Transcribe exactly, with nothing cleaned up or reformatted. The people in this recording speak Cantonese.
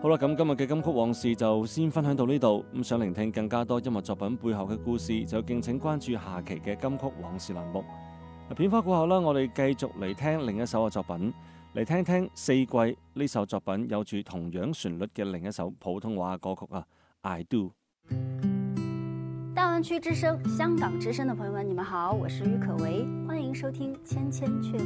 好啦，咁今日嘅金曲往事就先分享到呢度。咁想聆聽更加多音樂作品背後嘅故事，就敬請關注下期嘅金曲往事欄目。片花過後啦，我哋繼續嚟聽另一首嘅作品，嚟聽聽《四季》呢首作品有住同樣旋律嘅另一首普通話歌曲啊，《I Do》。 大灣區之聲、香港之聲的朋友們，你們好，我是郁可唯，歡迎收聽《千千闕歌》。